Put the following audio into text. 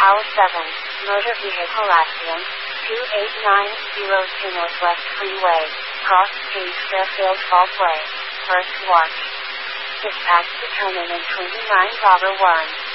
PAL 7, Motor Vehicle Accident, 2890 Northwest Freeway, Cross Street, Fairfield Faultway, First Watch. Dispatch determined in 29 Bravo 1.